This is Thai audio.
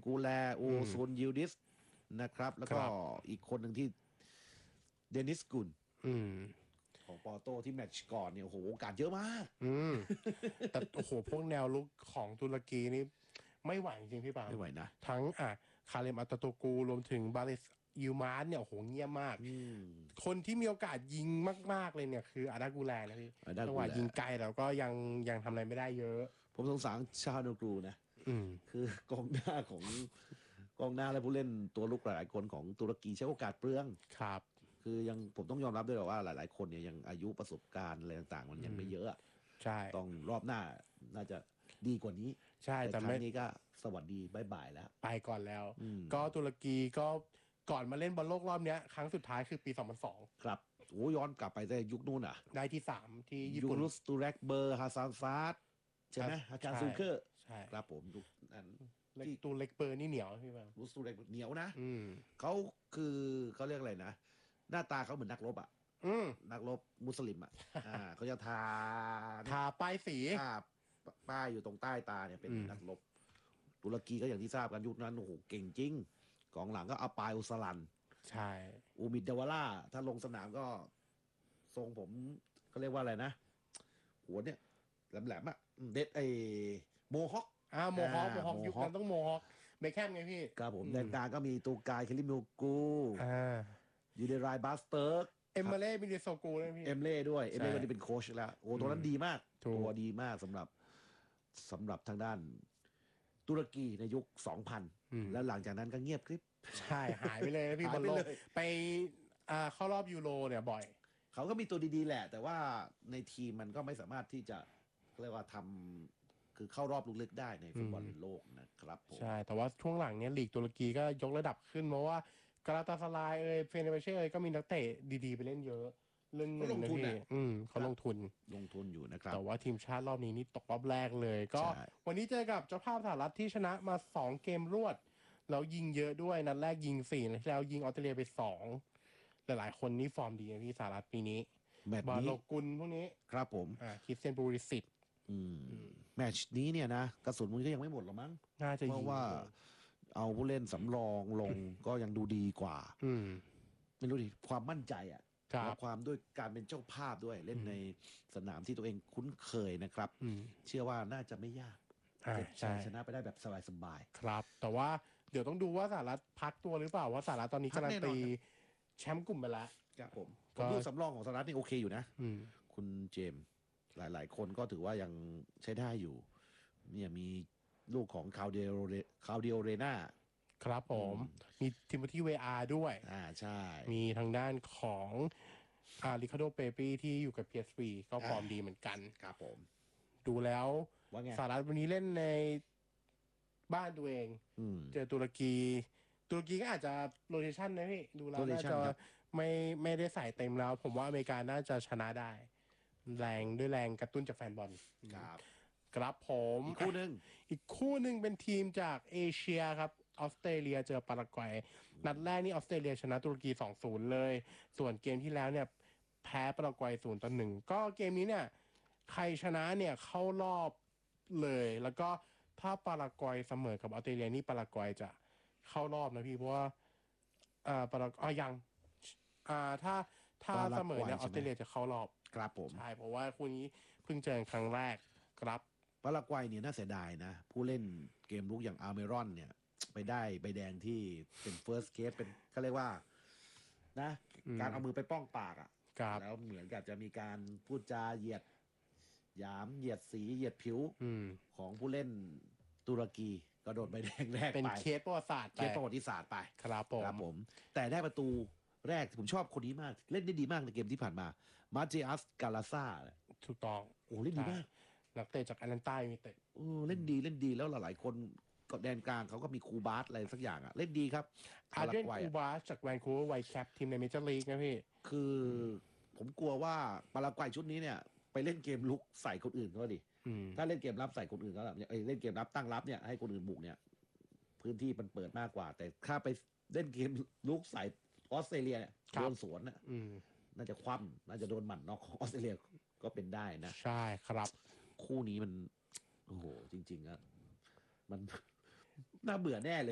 กูแลโอซุนยิลดิสนะครับแล้วก็อีกคนหนึ่งที่เดนิสกุลของปอร์โตที่แมตช์ก่อนเนี่ยโอ้โหโอกาสเยอะมากแต่โอ้โหพวกแนวลุกของตุรกีนี่ไม่ไหวจริงพี่ปาล์มไม่ไหวนะทั้งคาเลมอัตโตกูรวมถึงบาเลสยูมาร์เนี่ยโอ้โหเงียบมากคนที่มีโอกาสยิงมากๆเลยเนี่ยคืออาดากูแลนะพี่จังหวะยิงไกลแล้วก็ยังทำอะไรไม่ได้เยอะผมสงสารชาโนกรูนะคือกองหน้าและผู้เล่นตัวลุกหลายๆคนของตุรกีใช้โอกาสเปลืองครับคือยังผมต้องยอมรับด้วยว่าหลายๆคนเนี่ยยังอายุประสบการณ์อะไรต่างๆมันยังไม่เยอะใช่ต้องรอบหน้าน่าจะดีกว่านี้ใช่แต่ครั้งนี้ก็สวัสดีบายบายแล้วไปก่อนแล้วก็ตุรกีก็ก่อนมาเล่นบอลโลกรอบนี้ครั้งสุดท้ายคือปี2002 ครับโอ้ย้อนกลับไปแต่ยุคนู้นได้ที่3ที่ญี่ปุ่นยูรุสตูแรกเบอร์ฮาซานฟาสใช่ไหมฮาจารซูเคอร์ใช่ครับผมยุคนั้นตูเล็กเบอร์นี่เหนียวพี่แม่รูสตูแรกเหนียวนะเขาคือเขาเรียกอะไรนะหน้าตาเขาเหมือนนักรบนักรบมุสลิมเขาจะทาป้ายสีป้ายอยู่ตรงใต้ตาเนี่ยเป็นนักรบตุรกีก็อย่างที่ทราบกันยุคนั้นโอ้โหเก่งจริงกองหลังก็อาปายอุสลันใช่อูมิดเดวาร่าถ้าลงสนามก็ทรงผมเขาเรียกว่าอะไรนะหัวเนี่ยแหลมๆเด็ดโมฮอคโมฮอคยุคนั้นต้องโมฮอคเบคแฮมไงพี่ครับผมแดนกลางก็มีตูกายเคลิมิลกูยูเดรายบาสเติร์กเอมเล่มิเดโซกูด้วยพี่เอมเล่ด้วยเอมเล่วันนี้เป็นโค้ชแล้วโอ้ตัวนั้นดีมากตัวดีมากสำหรับทางด้านตุรกีในยุค 2000 แล้วหลังจากนั้นก็เงียบกริบใช่หายไปเลยพี่บอลโลกไปเข้ารอบยูโรเนี่ยบ่อยเขาก็มีตัวดีๆแหละแต่ว่าในทีมมันก็ไม่สามารถที่จะเรียกว่าคือเข้ารอบลึกๆได้ในฟุตบอลโลกนะครับใช่แต่ว่าช่วงหลังเนี้ยลีกตุรกีก็ยกระดับขึ้นเพราะว่ากาลาตาสารายเฟเนร์เช่ก็มีนักเตะดีๆไปเล่นเยอะเรื่องเงินนะพี่เขาลงทุนอยู่นะครับแต่ว่าทีมชาติรอบนี้นี่ตกรอบแรกเลยก็วันนี้เจอกับเจ้าภาพสหรัฐที่ชนะมา2เกมรวดแล้วยิงเยอะด้วยนัดแรกยิง4นัดแล้วยิงออสเตรเลียไป2หลายๆคนนี่ฟอร์มดีนะพี่สหรัฐปีนี้บาโลกุลพวกนี้ครับผมคริสเตียนบูริสิตแมตช์นี้เนี่ยนะกระสุนมันก็ยังไม่หมดหรอกมั้งน่าจะเพราะว่าเอาผู้เล่นสำรองลงก็ยังดูดีกว่าไม่รู้ดิความมั่นใจความด้วยการเป็นเจ้าภาพด้วยเล่นในสนามที่ตัวเองคุ้นเคยนะครับเชื่อว่าน่าจะไม่ยากชนะไปได้แบบสบายๆครับแต่ว่าเดี๋ยวต้องดูว่าสหรัฐพักตัวหรือเปล่าว่าสหรัฐตอนนี้การันตีแชมป์กลุ่มไปแล้วครับผมดูสำรองของสหรัฐนี่โอเคอยู่นะคุณเจมส์หลายๆคนก็ถือว่ายังใช้ได้อยู่เนี่ยมีลูกของคาวเดียเรนาครับผมมีทิโมธีเวอาร์ด้วยใช่มีทางด้านของริคาร์โดเปปี้ที่อยู่กับ PSV ก็ฟอร์มดีเหมือนกันครับผมดูแล้วสหรัฐวันนี้เล่นในบ้านตัวเองเจอตุรกีก็อาจจะโรเทชันนะพี่ดูแล้วน่าจะไม่ได้ใส่เต็มแล้วผมว่าอเมริกาน่าจะชนะได้แรงกระตุ้นจากแฟนบอลครับผมอีกคู่หนึ่งเป็นทีมจากเอเชียครับออสเตรเลียเจอปารากวัยนัดแรกนี่ออสเตรเลียชนะตุรกี 2-0 เลยส่วนเกมที่แล้วเนี่ยแพ้ปารากวัย 0-1 ก็เกมนี้เนี่ยใครชนะเนี่ยเข้ารอบเลยแล้วก็ถ้าปารากวัยเสมอกับออสเตรเลียนี่ปารากวัยจะเข้ารอบนะพี่เพราะว่าปารากวัยยังถ้าเสมอเนี่ยออสเตรเลียจะเข้ารอบครับผมใช่เพราะว่าคู่นี้เพิ่งเจอครั้งแรกครับปารากวัยเนี่ยน่าเสียดายนะผู้เล่นเกมลุกอย่างอาร์เมรอนเนี่ยไปได้ใบแดงที่เป็น first case เป็นเขาเรียกว่านะการเอามือไปป้องปากแล้วเหมือนกับจะมีการพูดจาเหยียดหยามเหยียดสีเหยียดผิวของผู้เล่นตุรกีก็โดนใบแดงแรกไปเป็นเคสประวัติศาสตร์ไปครับผมแต่ได้ประตูแรกผมชอบคนนี้มากเล่นได้ดีมากในเกมที่ผ่านมามาเจอัสกาลาซ่าถูกต้องโอ้เล่นดีมากนักเตะจากแอตแลนตามีเตะเล่นดีแล้วหลายๆคนก็แดนกลางเขาก็มีคูบาสอะไรสักอย่างเล่นดีครับอาร์เจนคูบาสจากแวนคูเวอร์ไวท์แคปทีมในเมเจอร์ลีกนะพี่คือผมกลัวว่าปารากวัยชุดนี้เนี่ยไปเล่นเกมลุกใส่คนอื่นก็ดิถ้าเล่นเกมรับใส่คนอื่นก็แบบเล่นเกมรับตั้งรับเนี่ยให้คนอื่นบุกเนี่ยพื้นที่มันเปิดมากกว่าแต่ถ้าไปเล่นเกมลุกใส่ออสเตรเลียเนี่ยโดนสวนน่าจะคว่ำน่าจะโดนหมัดน็อกของออสเตรเลียก็เป็นได้นะใช่ครับคู่นี้มันโอ้โหจริงๆอะมันน่าเบื่อแน่เลย